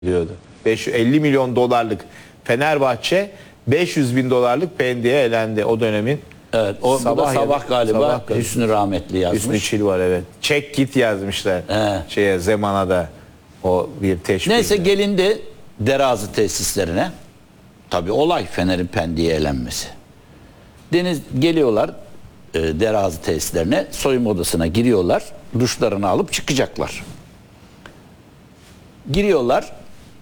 diyordu. 50 milyon dolarlık Fenerbahçe 500 bin dolarlık Pendik'e elendi o dönemin. Evet, o sabah galiba Sabah Hüsnü Rahmetli yazmış. Hüsnü Çil var, evet. Çek git yazmışlar. Zeman'a da o bir teşbih. Neyse gelindi Derazı tesislerine. Tabii olay Fener'in Pendik'e elenmesi. Geliyorlar Derazı tesislerine, soyunma odasına giriyorlar. Duşlarını alıp çıkacaklar. Giriyorlar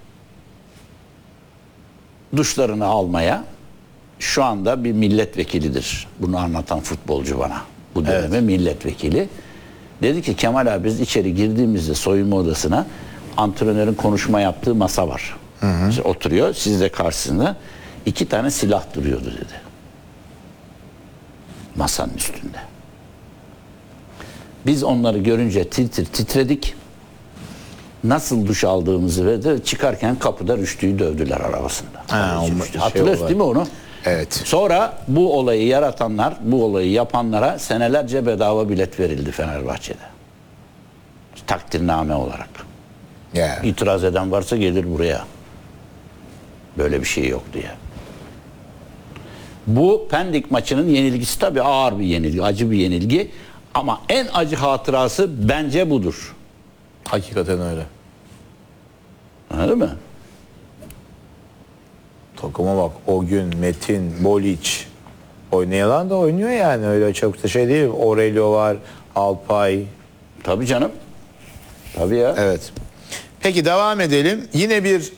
duşlarını almaya. Şu anda bir milletvekilidir. Bunu anlatan futbolcu bana. Bu döneme milletvekili. Dedi ki Kemal abi biz içeri girdiğimizde soyunma odasına antrenörün konuşma yaptığı masa var. İşte oturuyor. Siz de karşısında 2 tane silah duruyordu dedi. Masanın üstünde. Biz onları görünce titredik. Nasıl duş aldığımızı ve de çıkarken kapıda Rüştü'yü dövdüler arabasında. Hatırlıyorsun değil mi onu? Evet. Sonra bu olayı yaratanlar, bu olayı yapanlara senelerce bedava bilet verildi Fenerbahçe'de. Takdirname olarak. Yeah. İtiraz eden varsa gelir buraya. Böyle bir şey yok diye. Bu Pendik maçının yenilgisi tabii ağır bir yenilgi, acı bir yenilgi. Ama en acı hatırası bence budur. Hakikaten öyle. Anladın mı? Takıma bak, o gün Metin, Boliç oynayan da oynuyor yani, öyle çok da şey değil. Aurelio var, Alpay. Tabii canım. Tabii ya. Evet. Peki devam edelim. Yine bir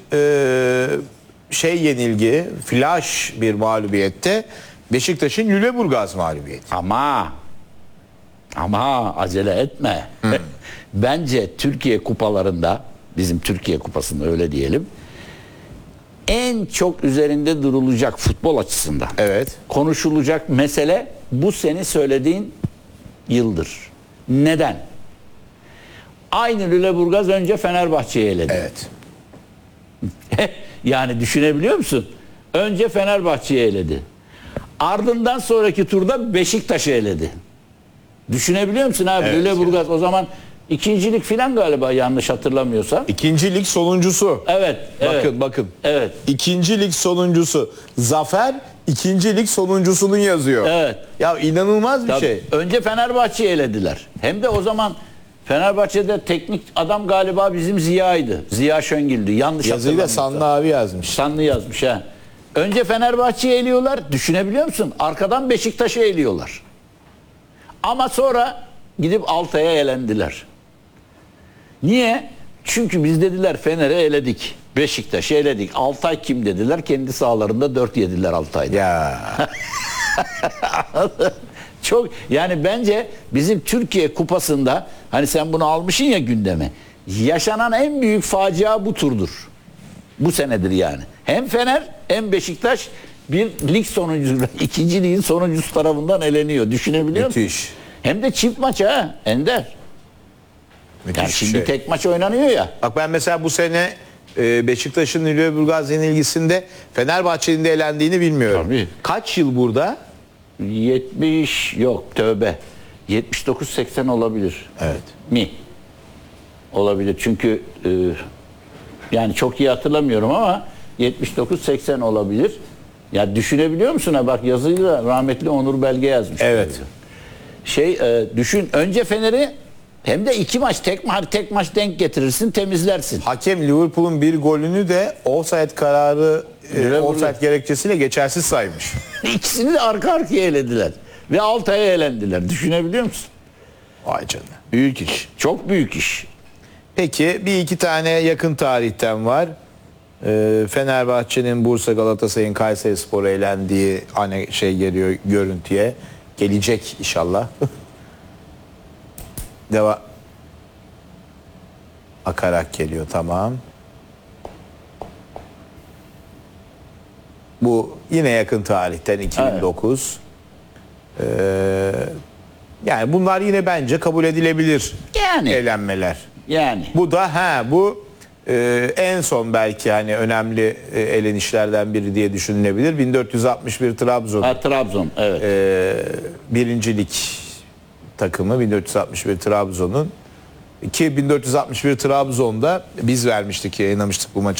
yenilgi, flash bir mağlubiyette Beşiktaş'ın Lüleburgaz mağlubiyeti. Ama acele etme. Bence Türkiye kupalarında, bizim Türkiye kupasında öyle diyelim, en çok üzerinde durulacak futbol açısından. Evet. Konuşulacak mesele bu senin söylediğin yıldır. Neden? Aynı Lüleburgaz önce Fenerbahçe'yi eledi. Evet. Yani düşünebiliyor musun? Önce Fenerbahçe'yi eledi. Ardından sonraki turda Beşiktaş'ı eledi. Düşünebiliyor musun abi? Evet, Lüleburgaz o zaman ikincilik filan galiba, yanlış hatırlamıyorsam. İkinci lig sonuncusu. Evet. Bakın. Evet. İkinci lig sonuncusu. Zafer ikinci lig sonuncusunun yazıyor. Evet. Ya inanılmaz bir Tabii. şey. Önce Fenerbahçe'yi elediler. Hem de o zaman Fenerbahçe'de teknik adam galiba bizim Ziya'ydı. Ziya Şöngil'di. Yanlış Yazıyı da hatırlamıyorsam. Sanlı abi yazmış. Sanlı yazmış ha. Önce Fenerbahçe'yi eliyorlar. Düşünebiliyor musun? Arkadan Beşiktaş'ı eliyorlar. Ama sonra gidip Altay'a elendiler. Niye? Çünkü biz dediler Fener'i eledik. Beşiktaş'ı eledik. Altay kim dediler? Kendi sahalarında 4 yediler Altay'da. Ya. Çok, yani bence bizim Türkiye kupasında, hani sen bunu almışsın ya gündeme, yaşanan en büyük facia bu turdur. Bu senedir yani. Hem Fener hem Beşiktaş bir lig sonuncusu, ikinci ligin sonuncusu tarafından eleniyor. Düşünebiliyor musun? Müthiş. Hem de çift maç ha Ender. Müthiş Yani şimdi bir şey. tek maç oynanıyor ya. Bak ben mesela bu sene Beşiktaş'ın Lüleburgaz yenilgisinde Fenerbahçe'nin de elendiğini bilmiyorum. Tabii. Kaç yıl burada? 70 yok tövbe. 79-80 olabilir. Evet. Mi? Olabilir. Çünkü yani çok iyi hatırlamıyorum ama 79-80 olabilir. Ya düşünebiliyor musun ha, bak yazıyı da rahmetli Onur Belge yazmış. Evet. Düşün, önce Fener'i hem de 2 maç tek maç denk getirirsin, temizlersin. Hakem Liverpool'un bir golünü de offside kararı offside gerekçesiyle geçersiz saymış. İkisini de arka arkaya elediler ve Altay'a elendiler. Düşünebiliyor musun? Vay canına. Büyük iş. Çok büyük iş. Peki bir iki tane yakın tarihten var. Fenerbahçe'nin Bursa, Galatasaray'ın Kayserispor'a elendiği geliyor görüntüye. Gelecek inşallah. Devam. Akarak geliyor, tamam. Bu yine yakın tarihten 2009. Yani bunlar yine bence kabul edilebilir Yani. elenmeler. Yani. Bu da en son belki hani önemli elenişlerden biri diye düşünülebilir. 1461 Trabzon. Trabzon, evet. Birincilik takımı 1461 Trabzon'un Ki 1461 Trabzon'da biz vermiştik, yayınlamıştık bu maçı.